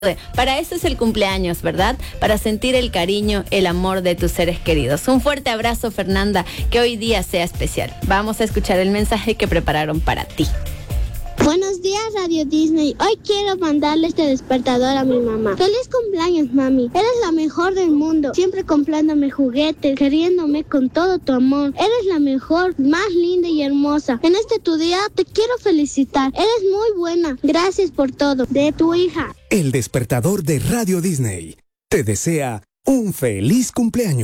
Para eso es el cumpleaños, ¿verdad? Para sentir el cariño, el amor de tus seres queridos. Un fuerte abrazo, Fernanda, que hoy día sea especial. Vamos a escuchar el mensaje que prepararon para ti. Buenos días, Radio Disney. Hoy quiero mandarle este despertador a mi mamá. ¡Feliz cumpleaños, mami! Eres la mejor del mundo. Siempre comprándome juguetes, queriéndome con todo tu amor. Eres la mejor, más linda y hermosa. En este tu día te quiero felicitar. Eres muy buena. Gracias por todo. De tu hija. El despertador de Radio Disney te desea un feliz cumpleaños.